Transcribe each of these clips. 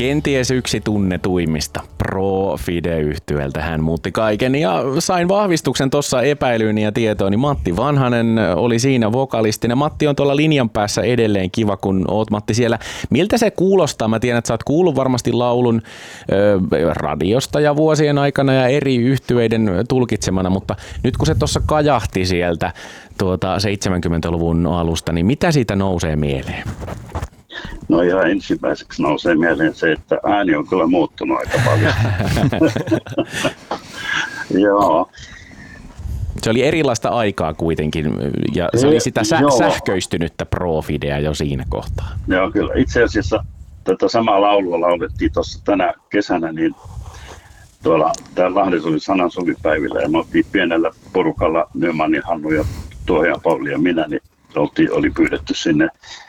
Kenties yksi tunnetuimmista Pro-Fide-yhtyeeltä hän muutti kaiken ja sain vahvistuksen tuossa epäilyyni ja tietooni. Matti Vanhanen oli siinä vokalistina. Matti on tuolla linjan päässä edelleen, kiva kun oot Matti siellä. Miltä se kuulostaa? Mä tiedän, että sä oot kuullut varmasti laulun radiosta ja vuosien aikana ja eri yhtyeiden tulkitsemana, mutta nyt kun se tuossa kajahti sieltä 70-luvun alusta, niin mitä siitä nousee mieleen? No ihan ensimmäiseksi nousee mieleen se, että ääni on kyllä muuttunut aika paljon. Joo. Se oli erilaista aikaa kuitenkin ja se oli sitä sähköistynyttä Pro-Fideä jo siinä kohtaa. Joo, kyllä. Itse asiassa tätä samaa laulua laulettiin tuossa tänä kesänä, niin täällä Lahdessa oli sanansovipäivillä ja me oltiin pienellä porukalla Nymanin Hannu ja Tuoja Pauli ja minä, niin oli pyydetty sinne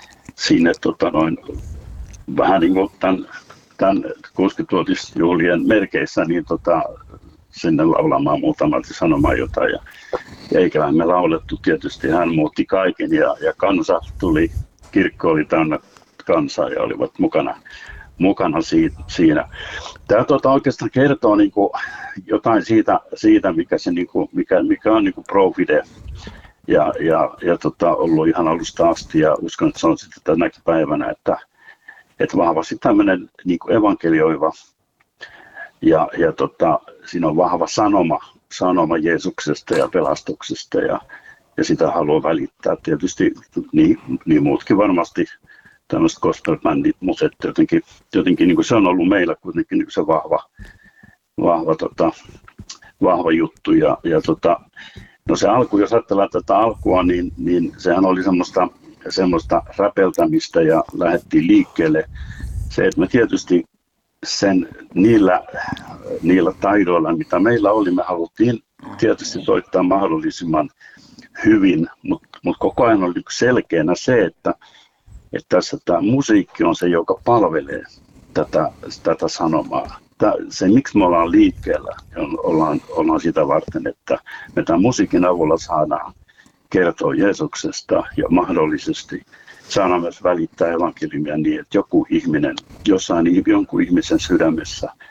vähän niin kuin tämän 60-vuotisjuhlien merkeissä niin sinne laulamaan muutamalta sanomaan jotain. Ja eiköhän me laulettu, tietysti hän muutti kaiken ja kansa tuli, kirkko oli täynnä kansaa ja olivat mukana siinä. Tämä oikeastaan kertoo niin kuin jotain siitä mikä on niin kuin Pro-Fide. Ja ollut ihan alusta asti ja uskon, että se on sitten tänäkin päivänä, että vahvasti tämmöinen niin kuin evankelioiva ja siinä on vahva sanoma Jeesuksesta ja pelastuksesta ja sitä haluaa välittää. Tietysti niin muutkin varmasti tämmöiset gospel-bändit, mutta jotenkin niin kuin se on ollut meillä kuitenkin niin kuin se vahva juttu no se alku, jos ajatellaan tätä alkua, niin sehän oli semmoista räpeltämistä ja lähdettiin liikkeelle. Se, että me tietysti niillä taidoilla, mitä meillä oli, me haluttiin tietysti soittaa mahdollisimman hyvin, mutta koko ajan oli selkeänä se, että tässä tämä musiikki on se, joka palvelee tätä sanomaa. Se, miksi me ollaan liikkeellä, ollaan sitä varten, että me tämän musiikin avulla saadaan kertoa Jeesuksesta ja mahdollisesti saadaan myös välittää evankeliumia niin, että joku ihminen, jonkun ihmisen sydämessä